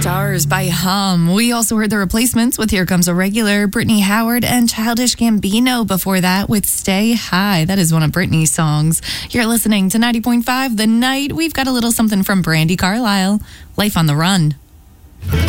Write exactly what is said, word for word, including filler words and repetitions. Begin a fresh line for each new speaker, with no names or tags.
Stars by Hum. We also heard The Replacements with Here Comes a Regular, Brittany Howard, and Childish Gambino before that with Stay High. That is one of Brittany's songs. You're listening to ninety point five The Night. We've got a little something from Brandi Carlile, Life on the Run.